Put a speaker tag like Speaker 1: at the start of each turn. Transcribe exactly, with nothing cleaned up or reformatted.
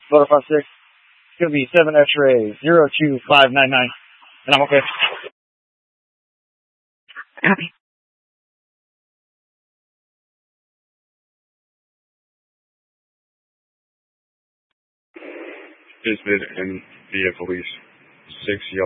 Speaker 1: Butterfly six. It's going to be seven X-ray zero two five nine nine. And I'm okay.
Speaker 2: Copy.
Speaker 3: Dismid and via police. six